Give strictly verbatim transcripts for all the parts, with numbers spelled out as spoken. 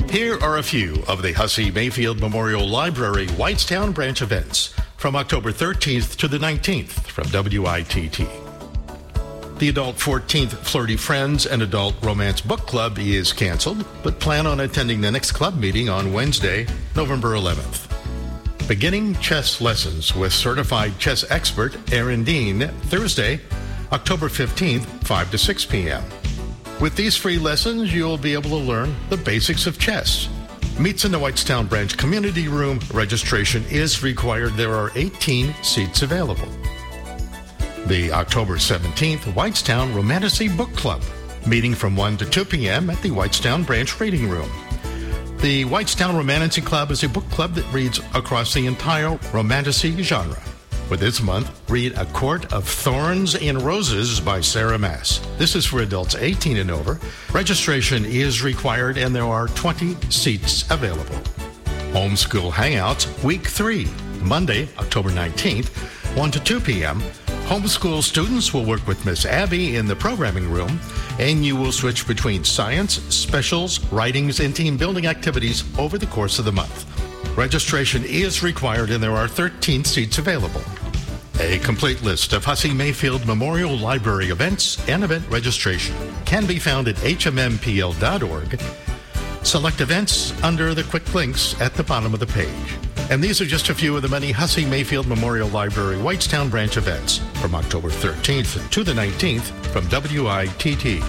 Here are a few of the Hussey Mayfield Memorial Library Whitestown branch events from October thirteenth to the nineteenth from W I T T. The Adult fourteenth Flirty Friends and Adult Romance Book Club is canceled, but plan on attending the next club meeting on Wednesday, November eleventh. Beginning chess lessons with certified chess expert Aaron Dean, Thursday, October fifteenth, five to six p.m. With these free lessons, you'll be able to learn the basics of chess. Meets in the Whitestown Branch Community Room. Registration is required. There are eighteen seats available. The October seventeenth Whitestown Romantasy Book Club, meeting from one to two p.m. at the Whitestown Branch Reading Room. The Whitestown Romantasy Club is a book club that reads across the entire romantasy genre. For this month, read A Court of Thorns and Roses by Sarah Maas. This is for adults eighteen and over. Registration is required and there are twenty seats available. Homeschool Hangouts, Week three, Monday, October nineteenth, one to two p.m. Homeschool students will work with Miss Abby in the programming room, and you will switch between science, specials, writings, and team building activities over the course of the month. Registration is required and there are thirteen seats available. A complete list of Hussey Mayfield Memorial Library events and event registration can be found at h m m p l dot org. Select events under the quick links at the bottom of the page. And these are just a few of the many Hussey Mayfield Memorial Library Whitestown Branch events from October thirteenth to the nineteenth from W I T T.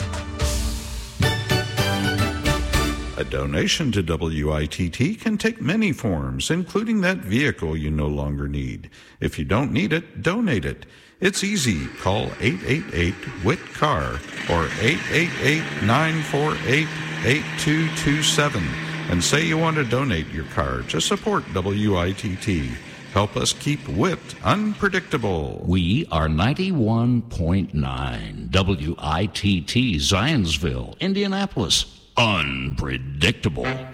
A donation to W I T T can take many forms, including that vehicle you no longer need. If you don't need it, donate it. It's easy. Call eight eight eight W I T C A R or eight eight eight, nine four eight, eight two two seven and say you want to donate your car to support W I T T. Help us keep W I T unpredictable. We are ninety-one point nine W I T T, Zionsville, Indianapolis. Unpredictable.